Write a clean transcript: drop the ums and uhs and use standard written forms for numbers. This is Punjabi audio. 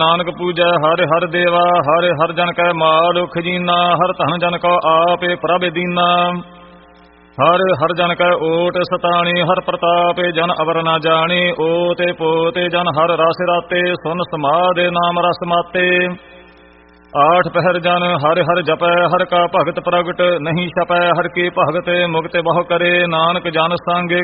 ਨਾਨਕ ਪੂਜੈ ਹਰਿ ਹਰਿ ਦੇਵਾ, ਹਰਿ ਹਰਿ ਜਨ ਕੈ ਮਾਲੁਖ ਜੀਨਾ, ਹਰਿ ਧਨ ਜਨ ਕੋ ਆਪੇ ਪ੍ਰਭ ਦੀਨਾ। ਹਰਿ ਹਰਿ ਜਨ ਕੈ ਓਟ ਸਤਾਣੀ, ਹਰਿ ਪ੍ਰਤਾਪੇ ਜਨ ਅਵਰ ਨਾ ਜਾਣੀ। ਓਤੇ ਪੋਤੇ ਜਨ ਹਰਿ ਰਸ ਰਾਤੇ, ਸੁਨ ਸਮਾਦੇ ਨਾਮ ਰਸ ਮਾਤੇ। ਆਠ ਪਹਿਰ ਜਨ ਹਰਿ ਹਰਿ ਜਪੈ, ਹਰਿ ਕਾ ਭਗਤ ਪ੍ਰਗਟ ਨਹੀਂ ਛਪੈ। ਹਰਿ ਕੀ ਭਗਤ ਮੁਕਤਿ ਬਹੁ ਕਰੇ, ਨਾਨਕ ਜਨ ਸੰਗ